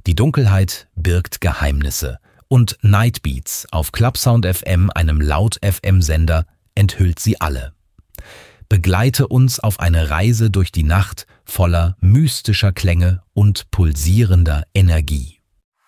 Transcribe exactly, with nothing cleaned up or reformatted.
Die Dunkelheit birgt Geheimnisse und Nightbeats auf Clubsound F M, einem Laut-F M-Sender, enthüllt sie alle. Begleite uns auf eine Reise durch die Nacht voller mystischer Klänge und pulsierender Energie.